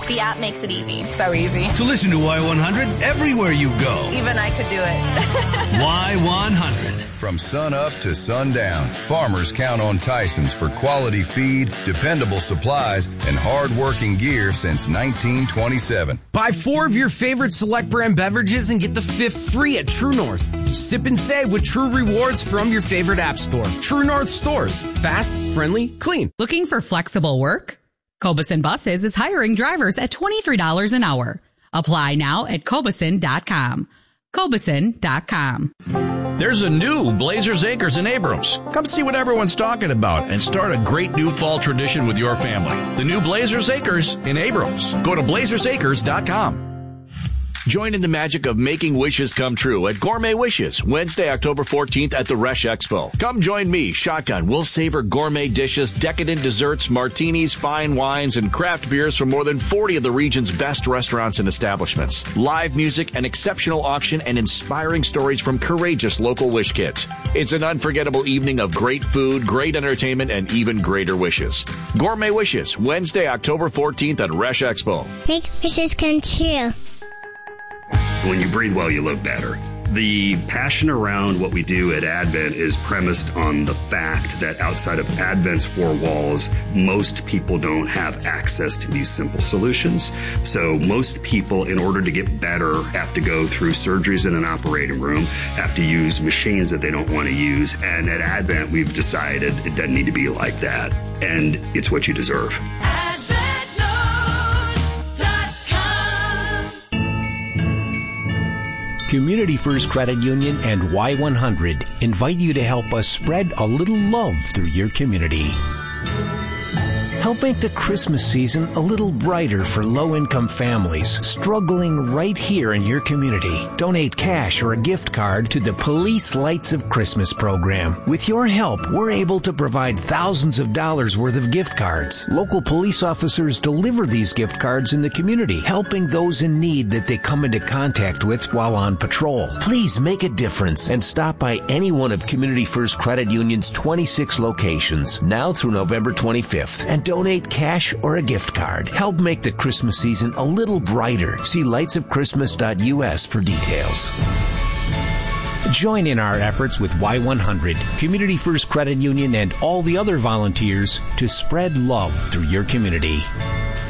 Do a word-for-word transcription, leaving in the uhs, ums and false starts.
The app makes it easy. So easy. To listen to Y one hundred everywhere you go. Even I could do it. Y one hundred. From sun up to sundown, farmers count on Tyson's for quality feed, dependable supplies, and hard-working gear since nineteen twenty-seven. Buy four of your favorite Select brand beverages and get the fifth free at True North. Sip and save with True Rewards from your favorite app store. True North stores. Fast, friendly, clean. Looking for flexible work? Cobeson Buses is hiring drivers at twenty-three dollars an hour. Apply now at Cobeson dot com. Cobeson dot com. There's a new Blazers Acres in Abrams. Come see what everyone's talking about and start a great new fall tradition with your family. The new Blazers Acres in Abrams. Go to blazers acres dot com. Join in the magic of making wishes come true at Gourmet Wishes, Wednesday, October fourteenth at the Resch Expo. Come join me, Shotgun. We'll savor gourmet dishes, decadent desserts, martinis, fine wines, and craft beers from more than forty of the region's best restaurants and establishments. Live music, an exceptional auction, and inspiring stories from courageous local wish kids. It's an unforgettable evening of great food, great entertainment, and even greater wishes. Gourmet Wishes, Wednesday, October fourteenth at Resch Expo. Make wishes come true. When you breathe well, you live better. The passion around what we do at Advent is premised on the fact that outside of Advent's four walls, most people don't have access to these simple solutions. So most people, in order to get better, have to go through surgeries in an operating room, have to use machines that they don't want to use. And at Advent, we've decided it doesn't need to be like that. And it's what you deserve. Community First Credit Union and Y one hundred invite you to help us spread a little love through your community. Help make the Christmas season a little brighter for low-income families struggling right here in your community. Donate cash or a gift card to the Police Lights of Christmas program. With your help, we're able to provide thousands of dollars worth of gift cards. Local police officers deliver these gift cards in the community, helping those in need that they come into contact with while on patrol. Please make a difference and stop by any one of Community First Credit Union's twenty-six locations now through November twenty-fifth and donate cash or a gift card. Help make the Christmas season a little brighter. See lights of christmas dot U S for details. Join in our efforts with Y one hundred, Community First Credit Union, and all the other volunteers to spread love through your community.